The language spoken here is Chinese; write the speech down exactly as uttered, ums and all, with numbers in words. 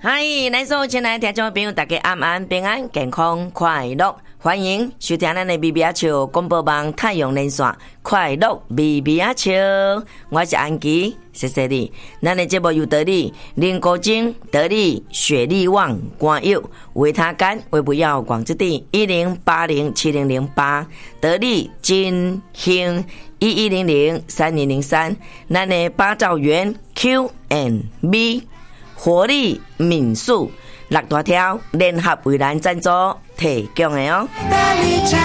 嗨，咱所有亲爱的听众朋友，大家安安平安健康快乐，欢迎收听咱的微微啊笑广播网太阳连线快乐微微啊笑，我是安琪，谢谢你。咱的节目有道理，林国精得力，雪力旺，光佑维他干维不要广之地一零八零七零零八得力金兴一一零零三零零三，咱的八兆元 Q and B。活力民宿六大条联合为咱赞助提供的哦。